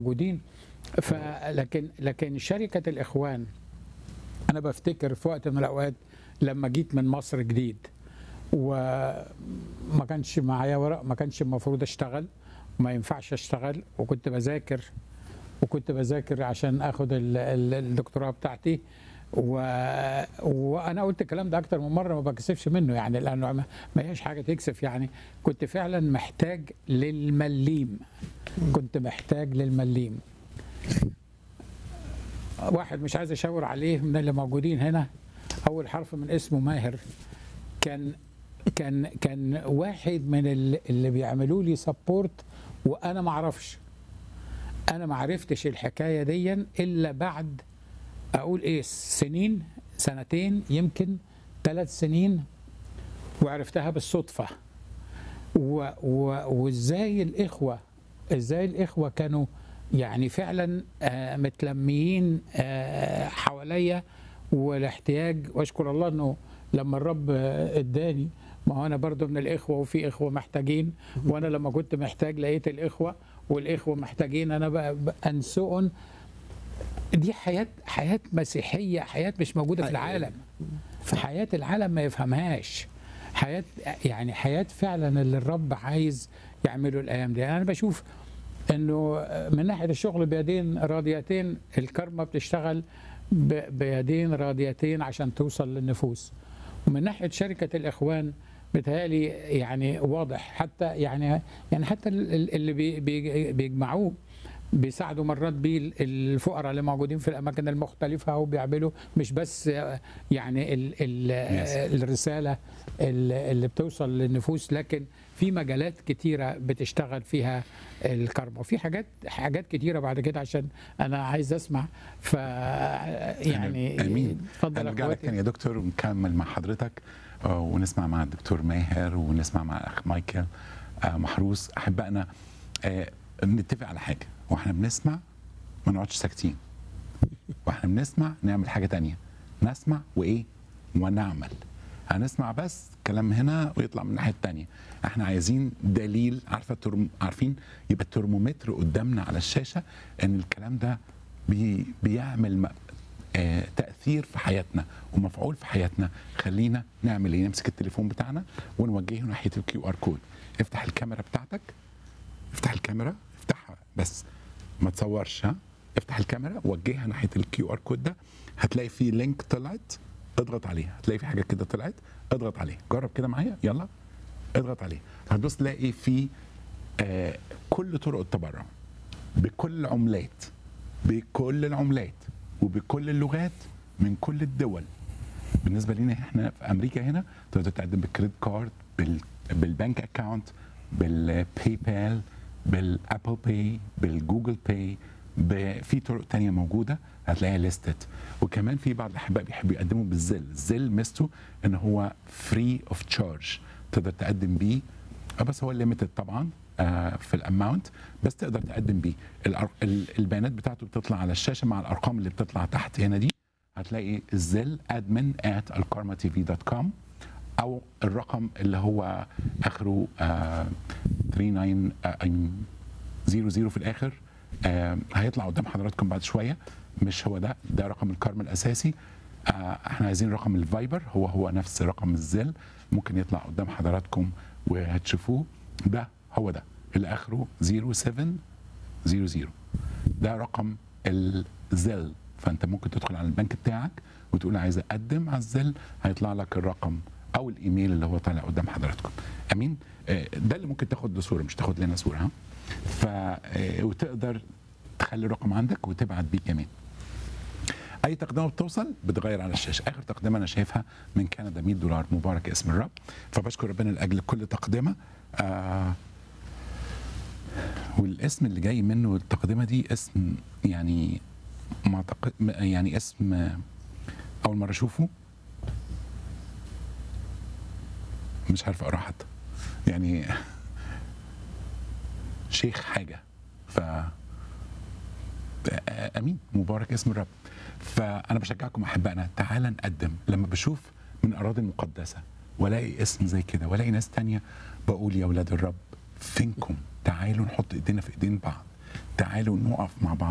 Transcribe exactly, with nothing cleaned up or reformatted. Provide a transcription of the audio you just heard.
موجودين. فلكن لكن شركة الإخوان أنا بفتكر في وقت من الأوقات لما جيت من مصر جديد وما كانش معايا ورق، ما كانش المفروض أشتغل وما ينفعش أشتغل، وكنت بذاكر وكنت بذاكر عشان أخد ال- ال- الدكتوراه بتاعتي. و... وانا قلت الكلام ده اكتر من مره، ما بكسفش منه يعني، لانه ما ما هيش حاجه تكسف يعني. كنت فعلا محتاج للمليم، كنت محتاج للمليم. واحد مش عايز اشاور عليه من اللي موجودين هنا، اول حرف من اسمه ماهر، كان كان كان واحد من اللي اللي بيعملوا لي سبورت، وانا ما اعرفش، انا ما عرفتش الحكايه دي الا بعد اقول ايه سنين، سنتين يمكن ثلاث سنين، وعرفتها بالصدفه. و و وازاي الاخوه ازاي الاخوه كانوا يعني فعلا آه، متلميين آه، حواليا، والاحتياج، واشكر الله انه لما الرب آه، اداني، ما هو انا برضو من الاخوه وفي اخوه محتاجين، وانا لما كنت محتاج لقيت الاخوه والاخوه محتاجين، انا بقى انسؤن. دي حياه حياه مسيحيه، حياه مش موجوده في العالم، في حياه العالم ما يفهمهاش، حياه يعني حياه فعلا اللي الرب عايز يعمله الايام دي. انا بشوف انه من ناحيه الشغل بيدين راضيتين، الكرمه بتشتغل ب- بيدين راضيتين عشان توصل للنفوس. ومن ناحيه شركه الاخوان بتهيألي يعني واضح، حتى يعني يعني حتى ال- ال- اللي بي- بي- بيجمعوه بيساعدوا مرات بيه الفقراء اللي موجودين في الاماكن المختلفه، وبيعملوا مش بس يعني ال ال الرساله ال- اللي بتوصل للنفوس، لكن في مجالات كتيره بتشتغل فيها الكرم، وفي حاجات حاجات كتيره بعد كده، عشان انا عايز اسمع. ف يعني امين. اتفضل هنرجع لك تاني اخواتي. يا دكتور ونكمل مع حضرتك، آه، ونسمع مع الدكتور ماهر ونسمع مع الاخ مايكل آه، محروس. احبائنا، آه، نتفق على حاجه، واحنا بنسمع ما نقعدش ساكتين، واحنا بنسمع نعمل حاجه تانية، نسمع وايه ونعمل. هنسمع بس كلام هنا ويطلع من الناحيه التانية. احنا عايزين دليل، عارفه الترم... عارفين يبقى الترمومتر قدامنا على الشاشه ان الكلام ده بي... بيعمل م... آه... تاثير في حياتنا ومفعول في حياتنا. خلينا نعمل ايه؟ نمسك التليفون بتاعنا ونوجهه ناحيه الكيو ار كود. افتح الكاميرا بتاعتك، افتح الكاميرا، افتحها بس ما تصورش، ها؟ افتح الكاميرا وجهها ناحيه الكيو ار كود ده، هتلاقي في لينك طلعت، اضغط عليها. هتلاقي في حاجه كده طلعت، اضغط عليها. جرب كده معايا، يلا اضغط عليه. هتبص تلاقي في آه كل طرق التبرع بكل العملات، بكل العملات وبكل اللغات من كل الدول. بالنسبه لنا احنا في امريكا هنا تقدر تقدم بالكريدت كارد، بال بالبنك اكاونت، بالباي بال، بالابل باي، بالجوجل باي، في طرق تانية موجوده هتلاقيها ليستد. وكمان في بعض الاحباء بيحبوا يقدموا بالزل. الزل ميزته ان هو فري اوف تشارج، تقدر تقدم بيه، آه، بس هو ليميتد طبعا آه، في الاماونت، بس تقدر تقدم بيه. الأر- ال- البيانات بتاعته بتطلع على الشاشه مع الارقام اللي بتطلع تحت هنا دي. هتلاقي الزل admin at الكارما تي في دوت كوم، او الرقم اللي هو اخره آه ثلاثة تسعة صفر صفر في الاخر، آه هيطلع قدام حضراتكم بعد شويه. مش هو ده، ده رقم الكارما الاساسي. آه احنا عايزين رقم الفايبر، هو هو نفس رقم الزل، ممكن يطلع قدام حضراتكم وهتشوفوه. ده هو ده اللي اخره صفر سبعة صفر صفر، ده رقم الزل. فانت ممكن تدخل على البنك بتاعك وتقول عايز اقدم على الزل، هيطلع لك الرقم او الايميل اللي هو طالع قدام حضراتكم. امين. آه، ده اللي ممكن تاخد له صوره، مش تاخد لنا صوره، ها؟ ف آه، وتقدر تخلي الرقم عندك وتبعت بيه كمان. اي تقدمه بتوصل بتغير على الشاشه. اخر تقدمه انا شايفها من كندا مية دولار، مبارك اسم الرب. فبشكر ربنا لاجل كل تقدمه. آه والاسم اللي جاي منه التقدمه دي اسم يعني ما أعتقد- يعني اسم اول مره اشوفه، مش عارف اقراه حتى، يعني شيخ حاجه. ف امين، مبارك اسم الرب. فانا بشجعكم احبائنا، تعالى نقدم. لما بشوف من اراضي المقدسه والاقي اسم زي كده، والاقي ناس تانية، بقول يا اولاد الرب فينكم، تعالوا نحط ايدينا في ايدين بعض. تعالوا نقف مع بعض